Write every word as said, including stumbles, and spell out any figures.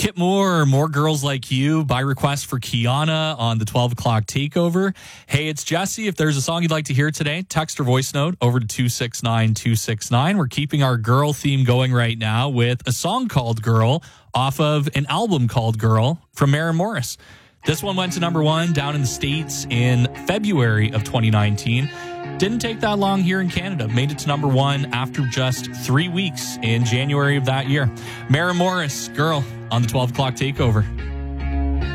Kit Moore, More Girls Like You, by request for Kiana on the twelve o'clock takeover. Hey, it's Jesse. If there's a song you'd like to hear today, text or voice note over to two six nine two six nine. We're keeping our girl theme going right now with a song called Girl off of an album called Girl from Maren Morris. This one went to number one down in the States in February of twenty nineteen. Didn't take that long here in Canada. Made it to number one after just three weeks in January of that year. Maren Morris, Girl, on the twelve o'clock takeover.